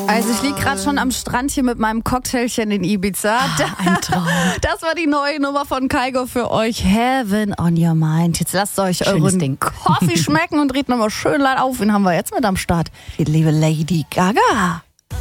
Also ich liege gerade schon am Strand hier mit meinem Cocktailchen in Ibiza. Ein Traum. Das war die neue Nummer von Kygo für euch. Heaven on your mind. Jetzt lasst euch euren Coffee schmecken und dreht nochmal schön laut auf. Wen haben wir jetzt mit am Start? Die liebe Lady Gaga.